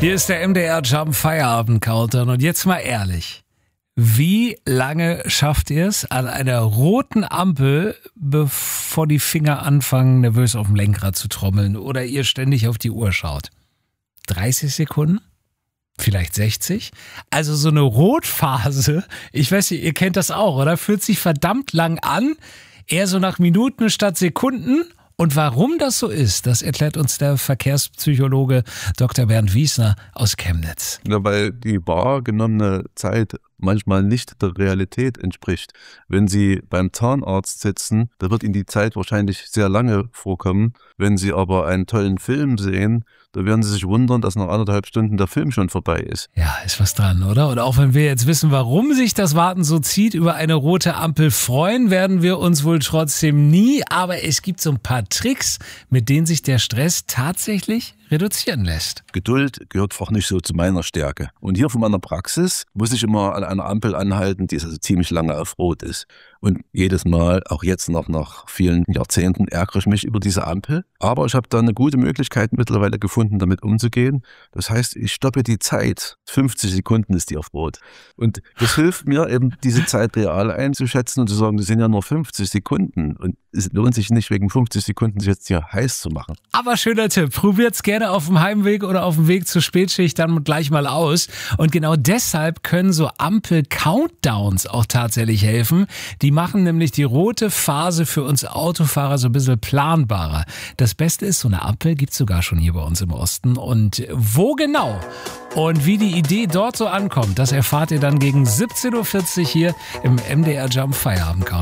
Hier ist der MDR Jump Feierabend Countdown und jetzt mal ehrlich. Wie lange schafft ihr es an einer roten Ampel, bevor die Finger anfangen, nervös auf dem Lenkrad zu trommeln oder ihr ständig auf die Uhr schaut? 30 Sekunden? Vielleicht 60? Also so eine Rotphase, ich weiß nicht, ihr kennt das auch, oder? Fühlt sich verdammt lang an, eher so nach Minuten statt Sekunden. Und warum das so ist, das erklärt uns der Verkehrspsychologe Dr. Bernd Wiesner aus Chemnitz. Ja, weil die wahrgenommene Zeit manchmal nicht der Realität entspricht. Wenn Sie beim Zahnarzt sitzen, da wird Ihnen die Zeit wahrscheinlich sehr lange vorkommen. Wenn Sie aber einen tollen Film sehen, da werden Sie sich wundern, dass nach 1,5 Stunden der Film schon vorbei ist. Ja, ist was dran, oder? Und auch wenn wir jetzt wissen, warum sich das Warten so zieht, über eine rote Ampel freuen werden wir uns wohl trotzdem nie. Aber es gibt so ein paar Tricks, mit denen sich der Stress tatsächlich reduzieren lässt. Geduld gehört einfach nicht so zu meiner Stärke. Und hier von meiner Praxis muss ich immer an einer Ampel anhalten, die also ziemlich lange auf Rot ist. Und jedes Mal, auch jetzt noch nach vielen Jahrzehnten, ärgere ich mich über diese Ampel. Aber ich habe da eine gute Möglichkeit mittlerweile gefunden, damit umzugehen. Das heißt, ich stoppe die Zeit. 50 Sekunden ist die auf Rot. Und das hilft mir eben, diese Zeit real einzuschätzen und zu sagen, das sind ja nur 50 Sekunden. Und es lohnt sich nicht, wegen 50 Sekunden sich jetzt hier heiß zu machen. Aber schöner Tipp. Probiert's gerne auf dem Heimweg oder auf dem Weg zur Spätschicht dann gleich mal aus. Und genau deshalb können so Ampel-Countdowns auch tatsächlich helfen. Die machen nämlich die rote Phase für uns Autofahrer so ein bisschen planbarer. Das Beste ist, so eine Ampel gibt's sogar schon hier bei uns im Osten. Und wo genau und wie die Idee dort so ankommt, das erfahrt ihr dann gegen 17.40 Uhr hier im MDR Jump Feierabend Countdown.